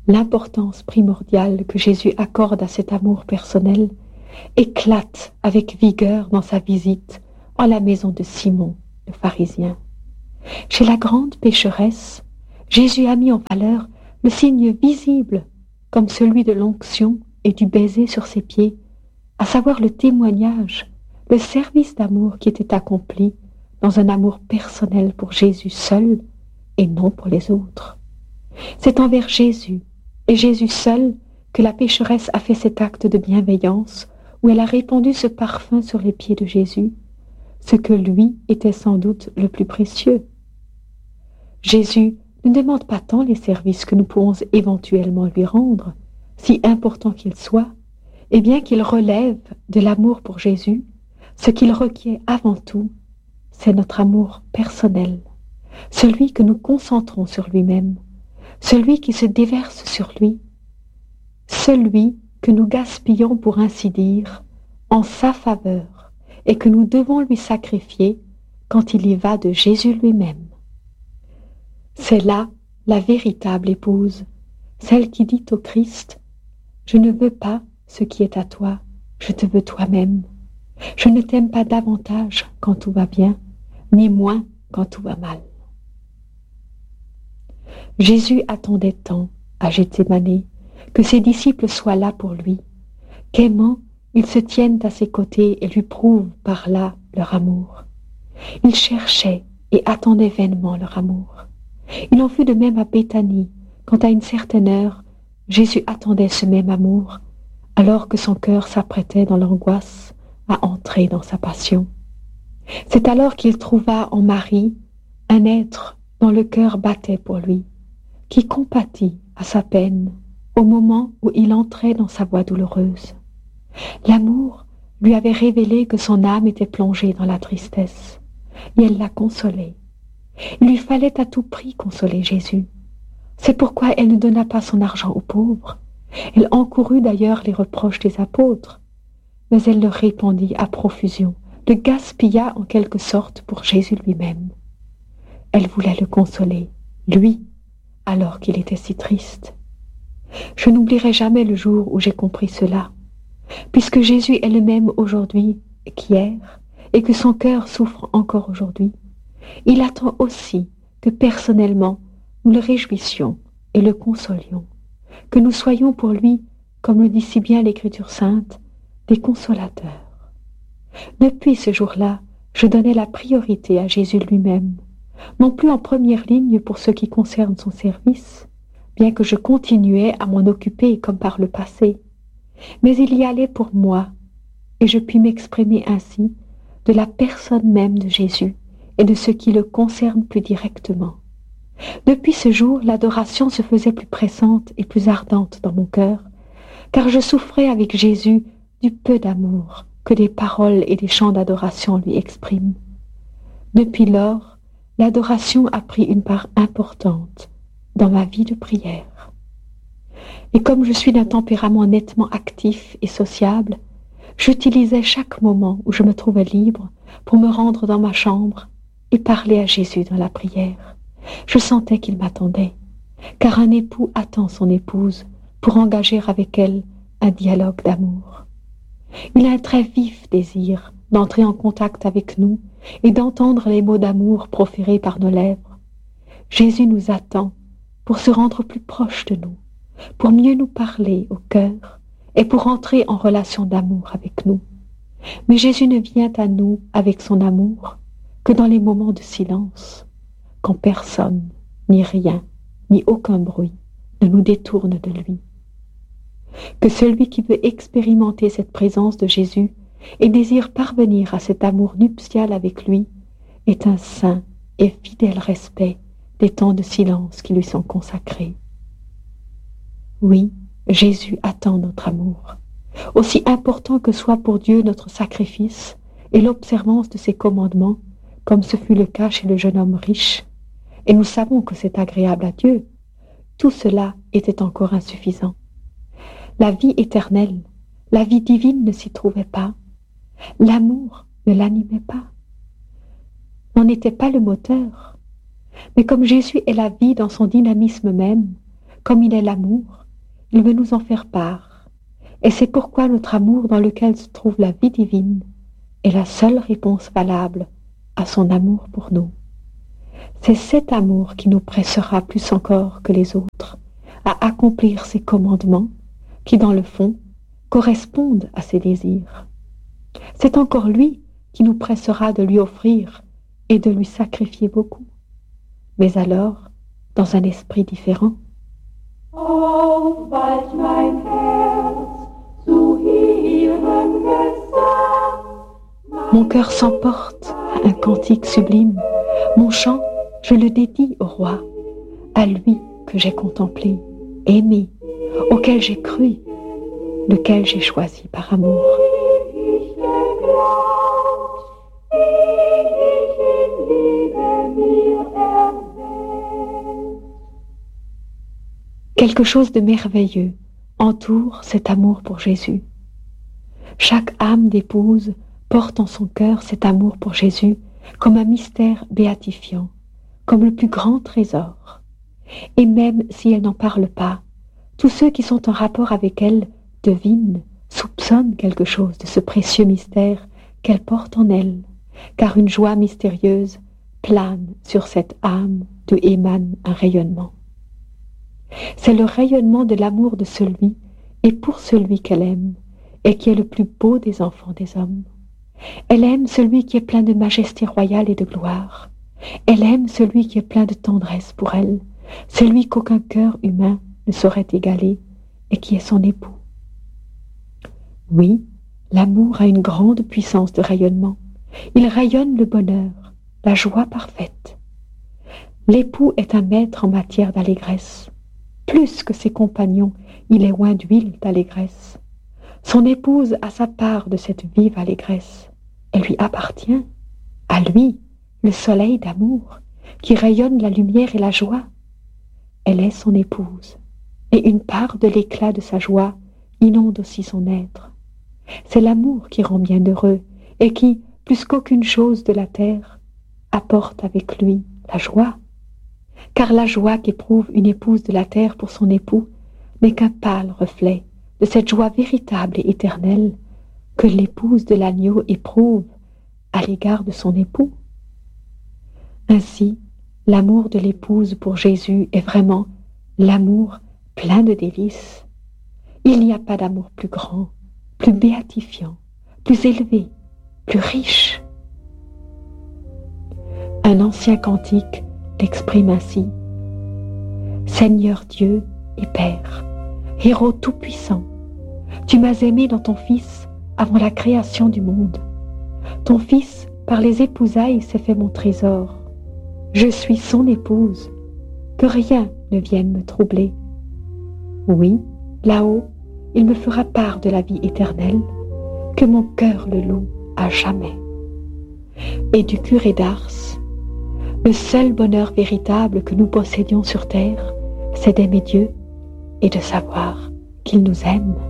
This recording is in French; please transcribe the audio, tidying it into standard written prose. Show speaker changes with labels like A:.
A: l'importance primordiale que Jésus accorde à cet amour personnel éclate avec vigueur dans sa visite en la maison de Simon, le pharisien. Chez la grande pécheresse, Jésus a mis en valeur le signe visible comme celui de l'onction et du baiser sur ses pieds, à savoir le témoignage, le service d'amour qui était accompli dans un amour personnel pour Jésus seul et non pour les autres. C'est envers Jésus et Jésus seul que la pécheresse a fait cet acte de bienveillance où elle a répandu ce parfum sur les pieds de Jésus, ce que lui était sans doute le plus précieux. Jésus ne demande pas tant les services que nous pouvons éventuellement lui rendre, si importants qu'ils soient, et bien qu'il relève de l'amour pour Jésus, ce qu'il requiert avant tout, c'est notre amour personnel, celui que nous concentrons sur lui-même, celui qui se déverse sur lui, celui que nous gaspillons pour ainsi dire en sa faveur et que nous devons lui sacrifier quand il y va de Jésus lui-même. C'est là la véritable épouse, celle qui dit au Christ « Je ne veux pas ce qui est à toi, je te veux toi-même. Je ne t'aime pas davantage quand tout va bien, ni moins quand tout va mal. » Jésus attendait tant à Gethsémani que ses disciples soient là pour lui, qu'aimant, ils se tiennent à ses côtés et lui prouvent par là leur amour. Ils cherchaient et attendaient vainement leur amour. Il en fut de même à Béthanie, quand à une certaine heure, Jésus attendait ce même amour, alors que son cœur s'apprêtait dans l'angoisse à entrer dans sa passion. C'est alors qu'il trouva en Marie un être dont le cœur battait pour lui, qui compatit à sa peine au moment où il entrait dans sa voie douloureuse. L'amour lui avait révélé que son âme était plongée dans la tristesse, et elle l'a consolé. Il lui fallait à tout prix consoler Jésus. C'est pourquoi elle ne donna pas son argent aux pauvres. Elle encourut d'ailleurs les reproches des apôtres, mais elle le répandit à profusion, le gaspilla en quelque sorte pour Jésus lui-même. Elle voulait le consoler, lui, alors qu'il était si triste. Je n'oublierai jamais le jour où j'ai compris cela, puisque Jésus est le même aujourd'hui qu'hier, et que son cœur souffre encore aujourd'hui. Il attend aussi que personnellement nous le réjouissions et le consolions, que nous soyons pour lui, comme le dit si bien l'Écriture sainte, des consolateurs. Depuis ce jour-là, je donnais la priorité à Jésus lui-même, non plus en première ligne pour ce qui concerne son service, bien que je continuais à m'en occuper comme par le passé, mais il y allait pour moi, et je puis m'exprimer ainsi, de la personne même de Jésus et de ce qui le concerne plus directement. Depuis ce jour, l'adoration se faisait plus pressante et plus ardente dans mon cœur, car je souffrais avec Jésus du peu d'amour que des paroles et des chants d'adoration lui expriment. Depuis lors, l'adoration a pris une part importante dans ma vie de prière. Et comme je suis d'un tempérament nettement actif et sociable, j'utilisais chaque moment où je me trouvais libre pour me rendre dans ma chambre et parler à Jésus dans la prière. Je sentais qu'il m'attendait, car un époux attend son épouse pour engager avec elle un dialogue d'amour. Il a un très vif désir d'entrer en contact avec nous et d'entendre les mots d'amour proférés par nos lèvres. Jésus nous attend pour se rendre plus proche de nous, pour mieux nous parler au cœur et pour entrer en relation d'amour avec nous. Mais Jésus ne vient à nous avec son amour que dans les moments de silence, quand personne, ni rien, ni aucun bruit ne nous détourne de lui. Que celui qui veut expérimenter cette présence de Jésus et désire parvenir à cet amour nuptial avec lui ait un saint et fidèle respect des temps de silence qui lui sont consacrés. Oui, Jésus attend notre amour, aussi important que soit pour Dieu notre sacrifice et l'observance de ses commandements, comme ce fut le cas chez le jeune homme riche, et nous savons que c'est agréable à Dieu. Tout cela était encore insuffisant. La vie éternelle, la vie divine ne s'y trouvait pas. L'amour ne l'animait pas. N'en était pas le moteur. Mais comme Jésus est la vie dans son dynamisme même, comme il est l'amour, il veut nous en faire part. Et c'est pourquoi notre amour dans lequel se trouve la vie divine est la seule réponse valable à son amour pour nous. C'est cet amour qui nous pressera plus encore que les autres à accomplir ses commandements qui, dans le fond, correspondent à ses désirs. C'est encore lui qui nous pressera de lui offrir et de lui sacrifier beaucoup, mais alors dans un esprit différent.
B: Oh, weich mein Herz zu ihrem Gesang.
A: Mon cœur s'emporte à un cantique sublime. Mon chant, je le dédie au roi, à lui que j'ai contemplé, aimé, auquel j'ai cru, lequel j'ai choisi par amour. Quelque chose de merveilleux entoure cet amour pour Jésus. Chaque âme d'épouse porte en son cœur cet amour pour Jésus comme un mystère béatifiant, comme le plus grand trésor. Et même si elle n'en parle pas, tous ceux qui sont en rapport avec elle devinent, soupçonnent quelque chose de ce précieux mystère qu'elle porte en elle, car une joie mystérieuse plane sur cette âme d'où émane un rayonnement. C'est le rayonnement de l'amour de celui et pour celui qu'elle aime, et qui est le plus beau des enfants des hommes. Elle aime celui qui est plein de majesté royale et de gloire. Elle aime celui qui est plein de tendresse pour elle, celui qu'aucun cœur humain ne saurait égaler, et qui est son époux. Oui, l'amour a une grande puissance de rayonnement. Il rayonne le bonheur, la joie parfaite. L'époux est un maître en matière d'allégresse. Plus que ses compagnons, il est oint d'huile d'allégresse. Son épouse a sa part de cette vive allégresse. Elle lui appartient, à lui, le soleil d'amour, qui rayonne la lumière et la joie. Elle est son épouse, et une part de l'éclat de sa joie inonde aussi son être. C'est l'amour qui rend bien heureux, et qui, plus qu'aucune chose de la terre, apporte avec lui la joie. Car la joie qu'éprouve une épouse de la terre pour son époux n'est qu'un pâle reflet de cette joie véritable et éternelle que l'épouse de l'agneau éprouve à l'égard de son époux. Ainsi, l'amour de l'épouse pour Jésus est vraiment l'amour plein de délices. Il n'y a pas d'amour plus grand, plus béatifiant, plus élevé, plus riche. Un ancien cantique l'exprime ainsi. Seigneur Dieu et Père, Héros tout-puissant, tu m'as aimé dans ton Fils avant la création du monde. Ton Fils, par les épousailles, s'est fait mon trésor. Je suis son épouse, que rien ne vienne me troubler. Oui, là-haut, il me fera part de la vie éternelle, que mon cœur le loue à jamais. Et du curé d'Ars, le seul bonheur véritable que nous possédions sur terre, c'est d'aimer Dieu et de savoir qu'il nous aime.